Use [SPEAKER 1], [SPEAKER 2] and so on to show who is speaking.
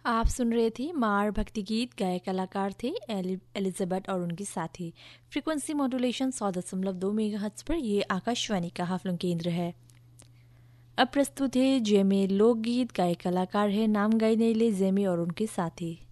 [SPEAKER 1] आप सुन रहे थे मार भक्ति गीत। गायक कलाकार थे एलिजाबेथ और उनके साथी। फ्रीक्वेंसी मॉड्यूलेशन 100.2 मेगाहर्ट्ज पर। यह आकाशवाणी का हाफलंग केंद्र है। अब प्रस्तुत है जेमे लोकगीत। गायक कलाकार है नाम गाइनेले जेमे और उनके साथी।